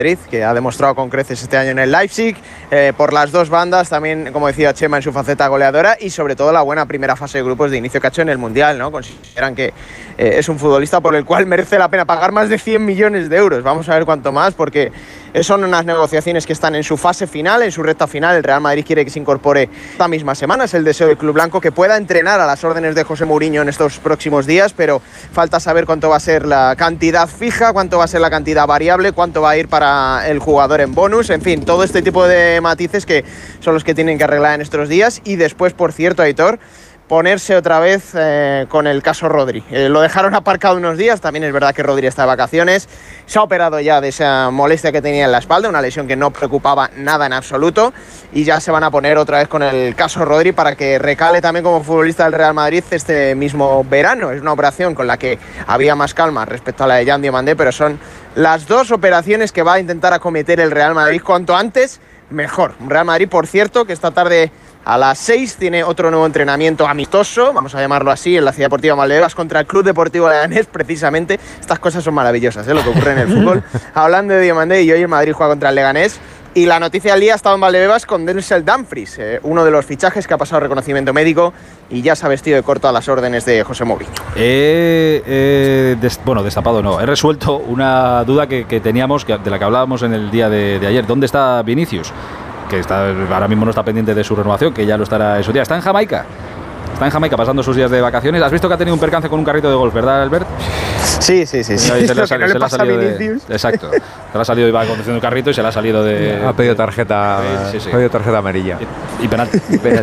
que ha demostrado con creces este año en el Leipzig, por las dos bandas, también, como decía Chema, en su faceta goleadora y sobre todo la buena primera fase de grupos de inicio que ha hecho en el Mundial, ¿no? Consideran que es un futbolista por el cual merece la pena pagar más de 100 millones de euros. Vamos a ver cuánto más, porque son unas negociaciones que están en su fase final, en su recta final. El Real Madrid quiere que se incorpore esta misma semana, es el deseo del club blanco, que pueda entrenar a las órdenes de José Mourinho en estos próximos días, pero falta saber cuánto va a ser la cantidad fija, cuánto va a ser la cantidad variable, cuánto va a ir para el jugador en bonus, en fin, todo este tipo de matices que son los que tienen que arreglar en estos días. Y después, por cierto, Aitor, ponerse otra vez con el caso Rodri. Lo dejaron aparcado unos días, también es verdad que Rodri está de vacaciones, se ha operado ya de esa molestia que tenía en la espalda, una lesión que no preocupaba nada en absoluto, y ya se van a poner otra vez con el caso Rodri para que recale también como futbolista del Real Madrid este mismo verano. Es una operación con la que había más calma respecto a la de Jan Diomandé, pero son las dos operaciones que va a intentar acometer el Real Madrid cuanto antes, mejor. Un Real Madrid, por cierto, que esta tarde a las 6 tiene otro nuevo entrenamiento amistoso, vamos a llamarlo así, en la Ciudad Deportiva Valdebebas contra el Club Deportivo Leganés, precisamente. Estas cosas son maravillosas, lo que ocurre en el fútbol. Hablando de Diomandé, y hoy el Madrid juega contra el Leganés. Y la noticia del día ha estado en Valdebebas con Denzel Dumfries, uno de los fichajes que ha pasado reconocimiento médico y ya se ha vestido de corto a las órdenes de José Mourinho. Destapado no. He resuelto una duda que teníamos, de la que hablábamos en el día de ayer. ¿Dónde está Vinicius? Que ahora mismo no está pendiente de su renovación, que ya lo estará en su día. ¿Está en Jamaica? Está en Jamaica pasando sus días de vacaciones. ¿Has visto que ha tenido un percance con un carrito de golf, verdad, Albert? Sí. Exacto. Se le ha salido, iba conduciendo un carrito y se le ha salido de... Ha pedido tarjeta, ha pedido tarjeta amarilla. Y penalti.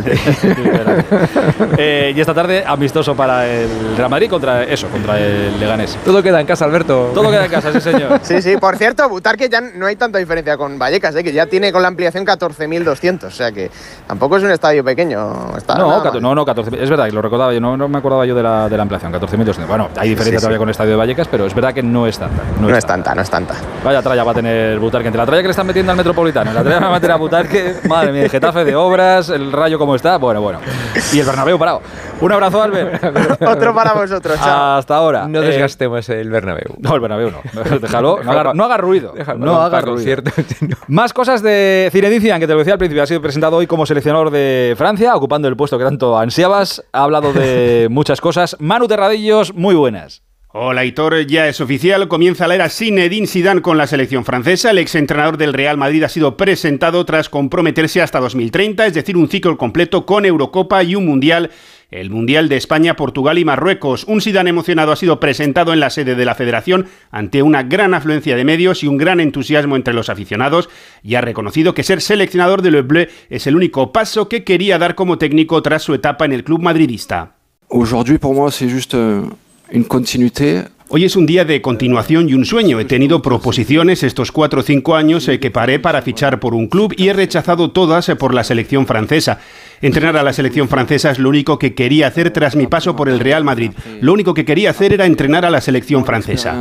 Y esta tarde, amistoso para el Real Madrid contra el Leganés. Todo queda en casa, Alberto. Todo queda en casa, sí, señor. Sí. Por cierto, Butarque ya no hay tanta diferencia con Vallecas, que ya tiene con la ampliación 14.200. O sea que tampoco es un estadio pequeño. No, 14. Es verdad que lo recordaba yo, no me acordaba yo de la ampliación, 14.200. Bueno, hay diferencia todavía con el estadio de Vallecas, pero es verdad que no es tanta. No es tanta. Vaya tralla va a tener Butarque. Entre la tralla que le están metiendo al Metropolitano, la tralla va a meter a Butarque, madre mía, el Getafe de obras, el Rayo como está, bueno. Y el Bernabéu parado. Un abrazo, Albert. Otro para vosotros, chao. Hasta ahora. No desgastemos el Bernabéu. No, el Bernabéu no. Déjalo, no haga ruido. No haga ruido. Más cosas de Zinedine Zidane, que te lo decía al principio, ha sido presentado hoy como seleccionador de Francia, ocupando el puesto que tanto ansiabas. Ha hablado de muchas cosas. Manu Terradillos, muy buenas. Hola, Aitor, ya es oficial, comienza la era Zinedine Zidane con la selección francesa. El exentrenador del Real Madrid ha sido presentado tras comprometerse hasta 2030, es decir, un ciclo completo con Eurocopa y un Mundial, el Mundial de España, Portugal y Marruecos. Un Zidane emocionado ha sido presentado en la sede de la Federación ante una gran afluencia de medios y un gran entusiasmo entre los aficionados, y ha reconocido que ser seleccionador de Le Bleu es el único paso que quería dar como técnico tras su etapa en el club madridista. Aujourd'hui, pour moi, c'est juste une continuité. Hoy es un día de continuación y un sueño. He tenido proposiciones estos 4 o 5 años que paré para fichar por un club y he rechazado todas por la selección francesa. Entrenar a la selección francesa es lo único que quería hacer tras mi paso por el Real Madrid. Lo único que quería hacer era entrenar a la selección francesa.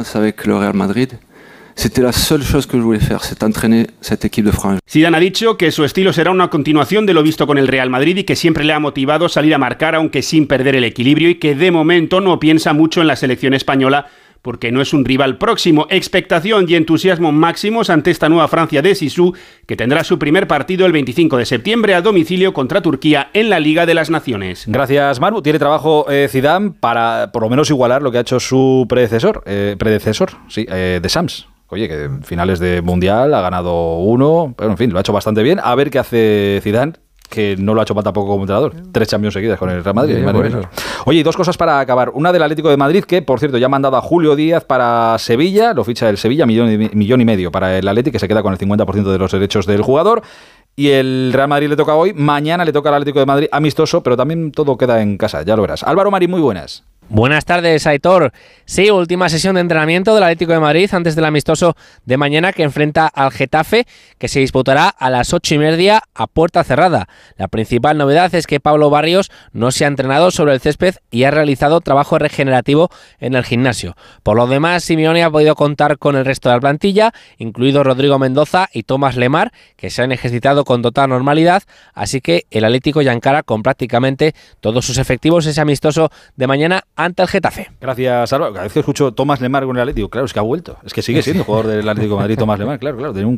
C'était la seule chose que je voulais faire, c'est entraîner cette équipe de France. Zidane ha dicho que su estilo será una continuación de lo visto con el Real Madrid y que siempre le ha motivado salir a marcar aunque sin perder el equilibrio, y que de momento no piensa mucho en la selección española porque no es un rival próximo. Expectación y entusiasmo máximos ante esta nueva Francia de Zizou, que tendrá su primer partido el 25 de septiembre a domicilio contra Turquía en la Liga de las Naciones. Gracias, Manu. Tiene trabajo Zidane para por lo menos igualar lo que ha hecho su predecesor, de Sams. Oye, que en finales de Mundial ha ganado uno, pero en fin, lo ha hecho bastante bien. A ver qué hace Zidane, que no lo ha hecho mal tampoco como entrenador. 3 Champions seguidas con el Real Madrid. Oye, y 2 cosas para acabar. Una del Atlético de Madrid, que por cierto ya ha mandado a Julio Díaz para Sevilla, lo ficha el Sevilla, millón y medio para el Atlético, que se queda con el 50% de los derechos del jugador. Y el Real Madrid le toca hoy, mañana le toca al Atlético de Madrid amistoso, pero también todo queda en casa, ya lo verás. Álvaro Marín, muy buenas. Buenas tardes, Aitor. Sí, última sesión de entrenamiento del Atlético de Madrid antes del amistoso de mañana, que enfrenta al Getafe, que se disputará a las 8:30 a puerta cerrada. La principal novedad es que Pablo Barrios no se ha entrenado sobre el césped y ha realizado trabajo regenerativo en el gimnasio. Por lo demás, Simeone ha podido contar con el resto de la plantilla, incluido Rodrigo Mendoza y Tomás Lemar, que se han ejercitado con total normalidad, así que el Atlético ya encara con prácticamente todos sus efectivos ese amistoso de mañana ante el Getafe. Gracias, Álvaro. Cada vez que escucho Tomás Lemar con el Atlético, claro, es que ha vuelto. Es que sigue siendo jugador del Atlético de Madrid, Tomás Lemar, claro. Tenía un